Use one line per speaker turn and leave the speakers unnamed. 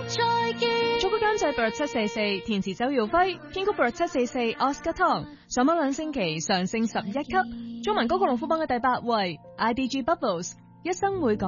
再見。
作曲監製 Bird 744，填詞周耀輝，編曲 Bird 744 Oscar Tong， 上榜2星期，上升11級，中文歌曲龍虎榜嘅第8位 ，IDG Bubbles， 一生會講。